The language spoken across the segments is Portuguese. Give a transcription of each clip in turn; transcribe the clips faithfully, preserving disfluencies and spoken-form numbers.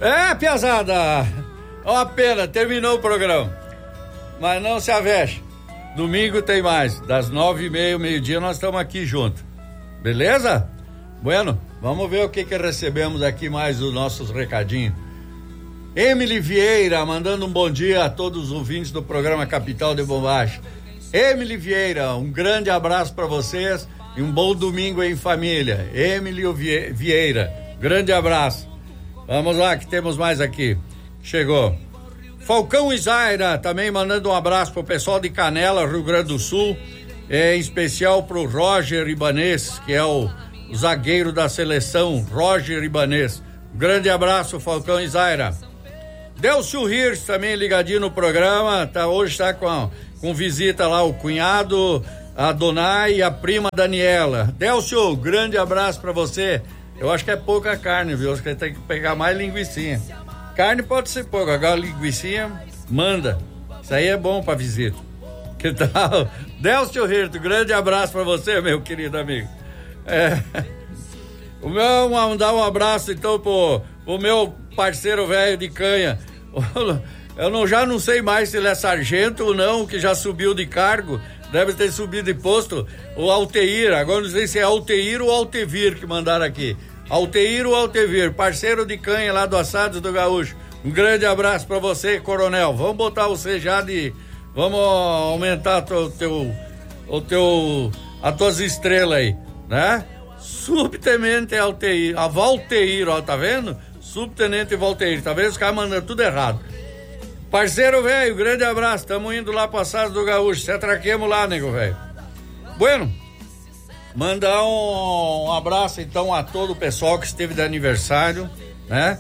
É, piazada, uma pena, terminou o programa, mas não se avexe, domingo tem mais, das nove e meia, meio-dia nós estamos aqui juntos, beleza? Bueno, vamos ver o que que recebemos aqui mais dos nossos recadinhos. Emily Vieira mandando um bom dia a todos os ouvintes do programa Capital de Bombacha. Emily Vieira, um grande abraço para vocês e um bom domingo em família. Emily Vieira, grande abraço. Vamos lá que temos mais aqui. Chegou Falcão Isaira também mandando um abraço pro pessoal de Canela, Rio Grande do Sul, é, em especial pro Roger Ibanez, que é o, o zagueiro da seleção, Roger Ibanez. Grande abraço, Falcão Isaira. Delcio Hirsch também ligadinho no programa, tá, hoje tá com, a, com visita lá o cunhado, a Donai e a prima Daniela. Delcio, grande abraço pra você. Eu acho que é pouca carne, viu? Acho que tem que pegar mais linguicinha. Carne pode ser pouco, agora linguicinha, manda. Isso aí é bom pra visita. Que tal? Delcio Hirsch, grande abraço pra você, meu querido amigo. É. O meu, mandar um abraço então pro, pro meu parceiro velho de canha. Eu não, já não sei mais se ele é sargento ou não, que já subiu de cargo, deve ter subido de posto, o Alteir, agora não sei se é Alteir ou Altevir que mandaram aqui. Alteir ou Altevir, parceiro de canha lá do Assados do Gaúcho. Um grande abraço pra você, coronel. Vamos botar você já de... Vamos aumentar o teu... O teu... As tuas estrelas aí, né? Subtenente Alteir, a Valteir, ó, tá vendo? Subtenente Valteir, tá vendo? Os caras mandando tudo errado. Parceiro velho, grande abraço, tamo indo lá pra Assados do Gaúcho, se atraquemos lá, nego velho. Bueno, mandar um, um abraço então a todo o pessoal que esteve de aniversário, né?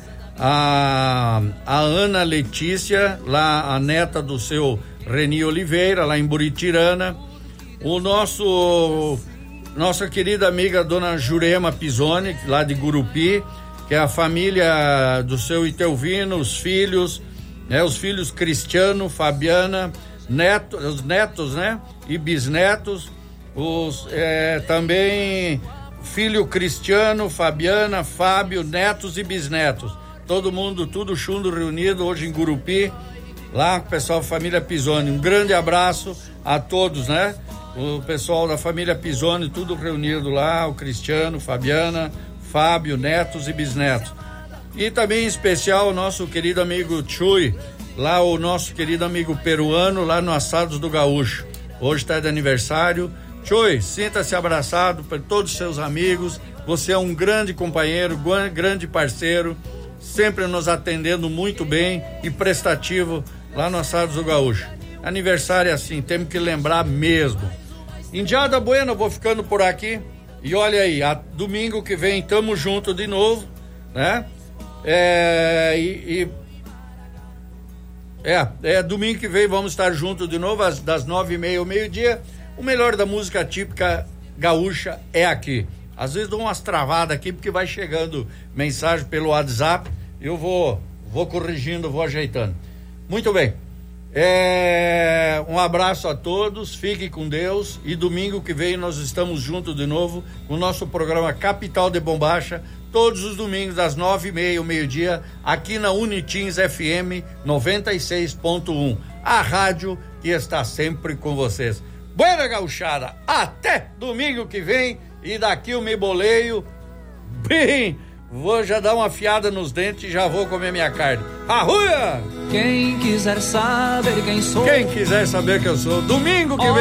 A, a Ana Letícia, lá a neta do seu Reni Oliveira, lá em Buritirana. O nosso... Nossa querida amiga Dona Jurema Pisoni, lá de Gurupi, que é a família do seu Itelvino, os filhos, né? Os filhos Cristiano, Fabiana, neto, os netos, né? E bisnetos, os, é, também filho Cristiano, Fabiana, Fábio, netos e bisnetos. Todo mundo, tudo chundo reunido hoje em Gurupi, lá com o pessoal da família Pisoni. Um grande abraço a todos, né? O pessoal da família Pisoni, tudo reunido lá, o Cristiano, Fabiana, Fábio, netos e bisnetos. E também em especial o nosso querido amigo Chui, lá o nosso querido amigo peruano, lá no Assados do Gaúcho. Hoje está de aniversário. Chui, sinta-se abraçado por todos os seus amigos. Você é um grande companheiro, grande parceiro, sempre nos atendendo muito bem e prestativo lá no Assados do Gaúcho. Aniversário é assim, temos que lembrar mesmo. Indiada Bueno, vou ficando por aqui. E olha aí, a, domingo que vem tamo junto de novo, né? É, e, e, é, é, domingo que vem vamos estar juntos de novo, às, das nove e meia ao meio-dia. O melhor da música típica gaúcha é aqui. Às vezes dou umas travadas aqui, porque vai chegando mensagem pelo WhatsApp. Eu vou, vou corrigindo, vou ajeitando. Muito bem. É, um abraço a todos, fiquem com Deus e domingo que vem nós estamos juntos de novo com o nosso programa Capital de Bombacha, todos os domingos às nove e meia ao meio-dia, aqui na Unitins F M noventa e seis ponto um, a rádio que está sempre com vocês. Buena gauchada, até domingo que vem e daqui eu me boleio bem. Vou já dar uma afiada nos dentes e já vou comer minha carne. Arruia! Quem quiser saber quem sou. Quem quiser saber quem eu sou. Domingo que vem.